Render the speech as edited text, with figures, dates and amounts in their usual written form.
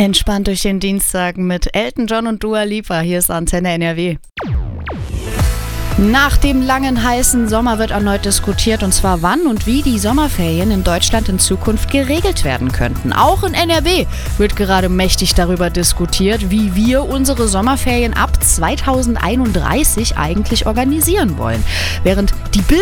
Entspannt durch den Dienstag mit Elton John und Dua Lipa. Hier ist Antenne NRW. Nach dem langen, heißen Sommer wird erneut diskutiert, und zwar wann und wie die Sommerferien in Deutschland in Zukunft geregelt werden könnten. Auch in NRW wird gerade mächtig darüber diskutiert, wie wir unsere Sommerferien ab 2031 eigentlich organisieren wollen. Während die